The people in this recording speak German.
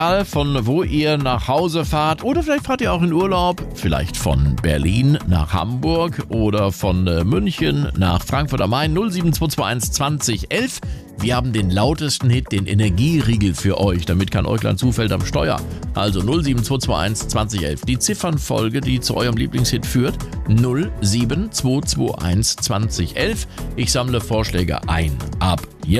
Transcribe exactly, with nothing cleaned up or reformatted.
von wo ihr nach Hause fahrt oder vielleicht fahrt ihr auch in Urlaub, vielleicht von Berlin nach Hamburg oder von äh, München nach Frankfurt am Main. null sieben zwei zwei eins zwanzig elf. Wir haben den lautesten Hit, den Energieriegel für euch, damit kein Äuglein zufällt am Steuer. Also null sieben zwei zwei eins zwanzig elf. Die Ziffernfolge, die zu eurem Lieblingshit führt, null sieben zwei zwei eins zwanzig elf. Ich sammle Vorschläge ein. Ab jetzt.